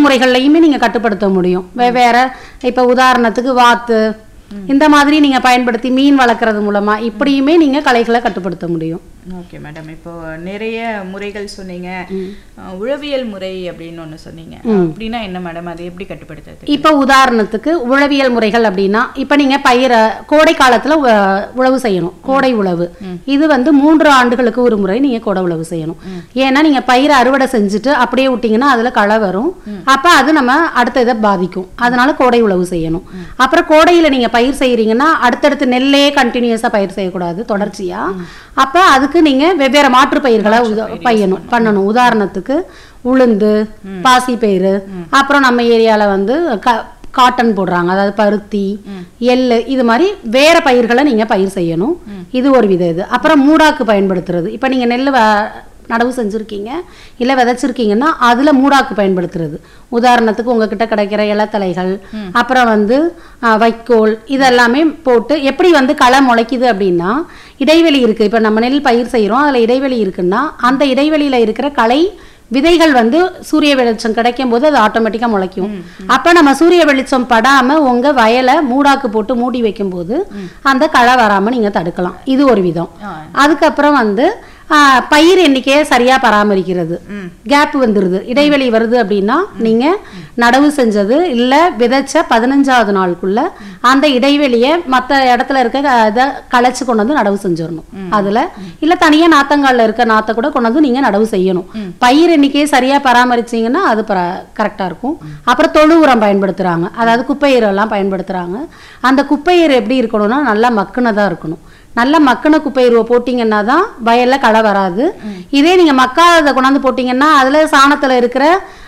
முறைகள்லையுமே நீங்க கட்டுப்படுத்த முடியும். வேற இப்ப உதாரணத்துக்கு வாத்து இந்த மாதிரி நீங்க பயன்படுத்தி மீன் வளர்க்கறது மூலமா இப்படியுமே நீங்க களைகளை கட்டுப்படுத்த முடியும். Okay madam. இப்போ நிறைய முறைகள் சொன்னீங்க. உழவியல் முறை அப்படின்னு ஒன்று சொன்னீங்க. அப்படின்னா என்ன மேடம், அதை எப்படி கட்டுப்படுத்துறது? இப்போ உதாரணத்துக்கு உழவியல் முறைகள் அப்படின்னா இப்போ நீங்க பயிரை கோடை காலத்துல உழவு செய்யணும். கோடை உழவு இது 3 ஆண்டுகளுக்கு ஒரு முறை நீங்க கோடை உழவு செய்யணும். ஏன்னா நீங்க பயிரை அறுவடை செஞ்சுட்டு அப்படியே விட்டீங்கன்னா அதுல களை வரும். அப்ப அது நம்ம அடுத்த இதை பாதிக்கும். அதனால கோடை உழவு செய்யணும். அப்புறம் கோடையில நீங்க பயிர் செய்யறீங்கன்னா அடுத்தடுத்து நெல்லே கண்டினியூஸா பயிர் செய்யக்கூடாது தொடர்ச்சியா. அப்ப அதுக்கு நீங்க வெவ்வேறு மாற்று பயிர்களை பண்ணணும். உதாரணத்துக்கு உளுந்து, பாசி பயிறு, அப்புறம் நம்ம ஏரியால காட்டன் போடுறாங்க, அதாவது பருத்தி, எள்ளு, இது மாதிரி வேற பயிர்களை நீங்க பயிர் செய்யணும். இது ஒரு வித. இது அப்புறம் மூடாக்கு பயன்படுத்துறது. இப்ப நீங்க நெல் நடவு செஞ்சுருக்கீங்க இல்லை விதைச்சிருக்கீங்கன்னா அதில் மூடாக்கு பயன்படுத்துறது. உதாரணத்துக்கு உங்ககிட்ட கிடைக்கிற இலத்தலைகள், அப்புறம் வைக்கோல், இதெல்லாமே போட்டு எப்படி களை முளைக்குது அப்படின்னா இடைவெளி இருக்குது. இப்போ நம்ம நெல் பயிர் செய்கிறோம், அதில் இடைவெளி இருக்குன்னா அந்த இடைவெளியில் இருக்கிற களை விதைகள் சூரிய வெளிச்சம் கிடைக்கும் போது அது ஆட்டோமேட்டிக்கா முளைக்கும். அப்ப நம்ம சூரிய வெளிச்சம் படாம உங்க வயலை மூடாக்கு போட்டு மூடி வைக்கும் போது அந்த களை வராம நீங்க தடுக்கலாம். இது ஒரு விதம். அதுக்கப்புறம் பயிர் எண்ணிக்கையை சரியா பராமரிக்கிறது. கேப் வந்துருது, இடைவெளி வருது அப்படின்னா நீங்க நடவு செஞ்சது இல்ல விதைச்ச 15வது நாளுக்குள்ள அந்த இடைவெளியை மற்ற இடத்துல இருக்க களைச்சு கொண்டு நடவு செஞ்சிடணும். அதுல இல்ல தனியா நாத்தங்கால்ல இருக்க நாத்தை கூட கொண்டு நீங்க நடவு செய்யணும். பயிர் எண்ணிக்கையை சரியா பராமரிச்சீங்கன்னா அது கரெக்டா இருக்கும். அப்புறம் தொழு உரம் பயன்படுத்துறாங்க, அதாவது குப்பையீரெல்லாம் பயன்படுத்துறாங்க. அந்த குப்பையீர் எப்படி இருக்கணும்னா நல்லா மக்குனதா இருக்கணும். நல்ல மக்கின குப்பையீரை போட்டிங்கன்னா தான் வயல்ல களை வராது. இதே நீங்க மக்காத கொண்டாந்து போட்டிங்கன்னா அதுல சாணத்துல இருக்கிற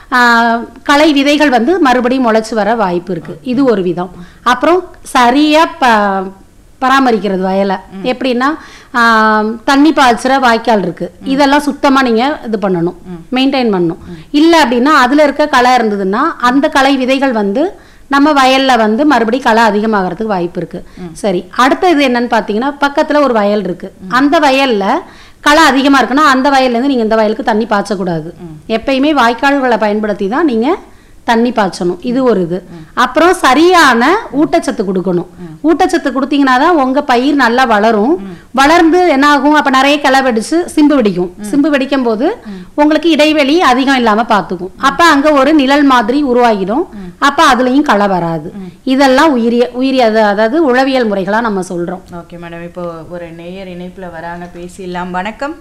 களை விதைகள் மறுபடியும் முளைச்சு வர வாய்ப்பு இருக்கு. இது ஒரு விதம். அப்புறம் சரியா பராமரிக்கிறது வயலை. எப்படின்னா தண்ணி பாய்ச்சுற வாய்க்கால் இருக்கு, இதெல்லாம் சுத்தமா நீங்க இது பண்ணணும், மெயின்டைன் பண்ணணும். இல்லை அப்படின்னா அதுல இருக்க களை இருந்ததுன்னா அந்த களை விதைகள் நம்ம வயல்ல மறுபடியும் களை அதிகமாகிறதுக்கு வாய்ப்பு இருக்கு. சரி, அடுத்த இது என்னன்னு பாத்தீங்கன்னா பக்கத்துல ஒரு வயல் இருக்கு. அந்த வயல்ல களை அதிகமா இருக்குன்னா அந்த வயல்ல இருந்து நீங்க இந்த வயலுக்கு தண்ணி பாய்ச்சக்கூடாது. எப்பயுமே வாய்க்கால்களை பயன்படுத்தி தான் நீங்க தண்ணி பாய்ச்சணும். இது ஒரு இது. அப்புறம் சரியான ஊட்டச்சத்து கொடுக்கணும். ஊட்டச்சத்து கொடுத்தீங்கன்னா தான் உங்க பயிர் நல்லா வளரும். வளர்ந்து என்ன ஆகும், அப்ப நிறைய களை வெடிச்சு சிம்பு வெடிக்கும். சிம்பு வெடிக்கும் போது உங்களுக்கு இடைவெளி அதிகம் இல்லாம பாத்துக்கும். அப்ப அங்க ஒரு நிழல் மாதிரி உருவாகிடும். அப்ப அதுலயும் களை வராது. இதெல்லாம் உயிரிய அதாவது உழவியல் முறைகளா நம்ம சொல்றோம். Okay madam. இப்போ ஒரு நேயர் இணைப்புல வராங்க, பேசிடலாம். வணக்கம்.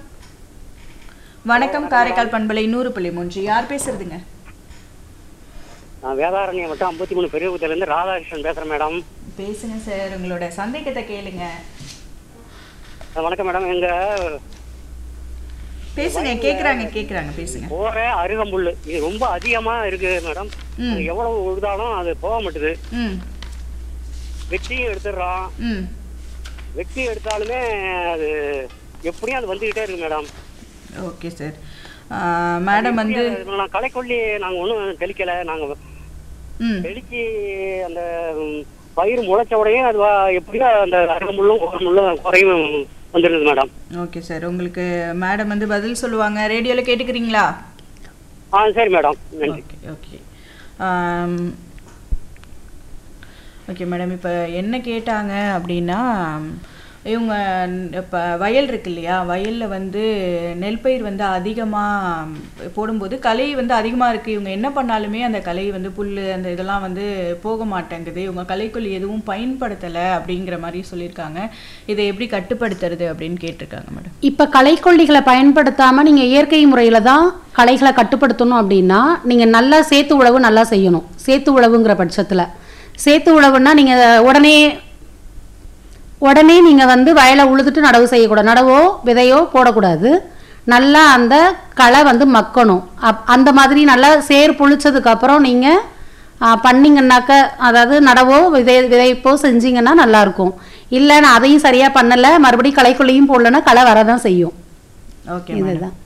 வணக்கம். காரைக்கால் பண்பலை 100.3. யார் பேசுறதுங்க? நான் வேதாரண்யம் மட்டும் 53 பெரியகுத்திலிருந்து ராதாகிருஷ்ணன் பேசுறேன் மேடம். பேசுங்க சார், உங்களோட சந்தேகத்தை கேளுங்க. வணக்கம் மேடம். எங்க பேசுங்க, கேக்குறாங்க பேசுங்க. போற அருகம்புல்லு இது ரொம்ப அதிகமா இருக்கு மேடம். எவ்வளவு உழுதாலும் அது போக மாட்டுது. வெட்டியும் எடுத்துடுறோம். வெட்டி எடுத்தாலுமே அது எப்படியும் அது வந்துகிட்டே இருக்கு மேடம். Okay sir. மேடம் களைக்கொல்லி நாங்க ஒன்றும் தெளிக்கல. நாங்க தெளிச்சு அந்த பயிர் முளைச்ச உடனே அது எப்படியோ அந்த அருகம்புல்லும் முள்ளும் குறையும் வந்துடுது மேடம். ஓகே சார், உங்களுக்கு மேடம் பதில் சொல்லுவாங்க. ரேடியோல கேட்டுக்கிறீங்களா? சரி மேடம். Okay okay madam. இப்போ என்ன கேட்டாங்க அப்படின்னா, இவங்க இப்போ வயல் இருக்கு இல்லையா, வயலில் நெல் பயிர் அதிகமாக போடும்போது களை அதிகமாக இருக்குது. இவங்க என்ன பண்ணாலுமே அந்த களை புல் அந்த இதெல்லாம் போக மாட்டேங்குது. இவங்க களைக்கொல்லி எதுவும் பயன்படுத்தலை அப்படிங்கிற மாதிரி சொல்லியிருக்காங்க. இதை எப்படி கட்டுப்படுத்துறது அப்படின்னு கேட்டிருக்காங்க மேடம். இப்போ களைக்கொல்லிகளை பயன்படுத்தாமல் நீங்கள் இயற்கை முறையில் தான் களைகளை கட்டுப்படுத்தணும் அப்படின்னா நீங்கள் நல்லா சேத்து உழவு நல்லா செய்யணும். சேத்து உழவுங்கிற பட்சத்தில் சேத்து உழவுன்னா நீங்கள் உடனே நீங்கள் வயலை உழுதுட்டு நடவு செய்யக்கூடாது. நடவோ விதையோ போடக்கூடாது. நல்லா அந்த களை மக்கணும். அந்த மாதிரி நல்லா சேர் புளிச்சதுக்கப்புறம் நீங்கள் பண்ணிங்கன்னாக்க, அதாவது நடவோ விதைப்போ செஞ்சிங்கன்னா நல்லாயிருக்கும். இல்லை நான் அதையும் சரியாக பண்ணலை, மறுபடியும் களைக்குள்ளையும் போடலன்னா களை வரதான் செய்யும். ஓகே, இதுதான்.